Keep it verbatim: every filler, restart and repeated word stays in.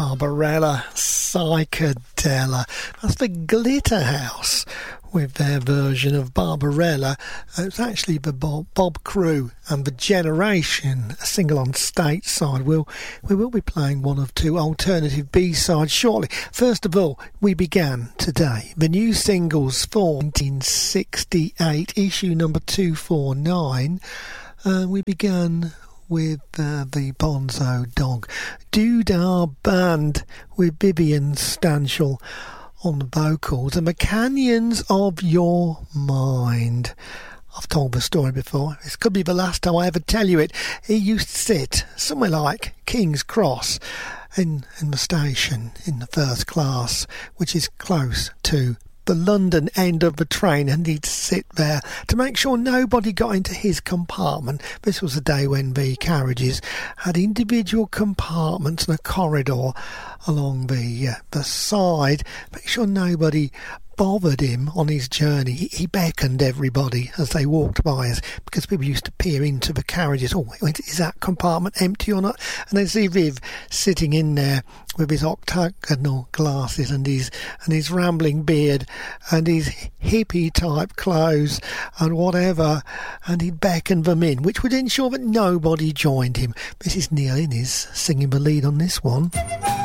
Barbarella, Psychedella. That's the Glitterhouse with their version of Barbarella. It's actually the Bob, Bob Crew and the Generation, a single on Stateside. We'll, we will be playing one of two alternative B-sides shortly. First of all, we began today the new singles for nineteen sixty-eight, issue number two forty-nine. Uh, we began with uh, the Bonzo Dog Doodah Band with Vivian Stanshall on the vocals and the Canyons of Your Mind. I've told the story before. This could be the last time I ever tell you it. He used to sit somewhere like King's Cross in, in the station in the first class, which is close to the London end of the train, and he'd sit there to make sure nobody got into his compartment. This was a day when the carriages had individual compartments and a corridor along the uh, the side. Make sure nobody bothered him on his journey. He, he beckoned everybody as they walked by us, because people used to peer into the carriages. Oh, is that compartment empty or not? And they see Viv sitting in there with his octagonal glasses and his and his rambling beard and his hippie type clothes and whatever, and he'd beckon them in, which would ensure that nobody joined him. This is Neil Innes singing the lead on this one.